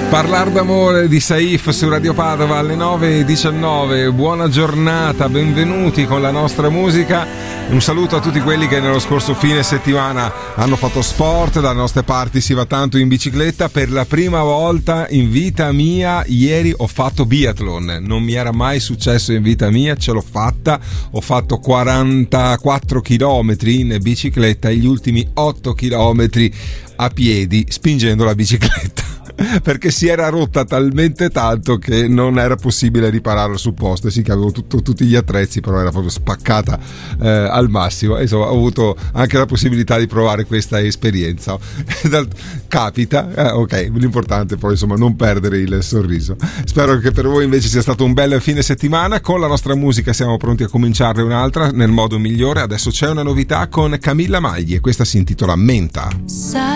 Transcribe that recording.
Parlar d'amore di Saif su Radio Padova alle 9:19. Buona giornata, benvenuti con la nostra musica. Un saluto a tutti quelli che nello scorso fine settimana hanno fatto sport. Dalle nostre parti si va tanto in bicicletta. Per la prima volta in vita mia ieri ho fatto biathlon. Non mi era mai successo in vita mia, ce l'ho fatta. Ho fatto 44 chilometri in bicicletta e gli ultimi 8 chilometri a piedi spingendo la bicicletta, perché si era rotta talmente tanto che non era possibile ripararla sul posto. Sì, che avevo tutti gli attrezzi, però era proprio spaccata al massimo. Insomma, ho avuto anche la possibilità di provare questa esperienza. Capita, ok, l'importante poi insomma non perdere il sorriso. Spero che per voi invece sia stato un bel fine settimana. Con la nostra musica siamo pronti a cominciarne un'altra nel modo migliore. Adesso c'è una novità con Camilla Magli e questa si intitola Menta.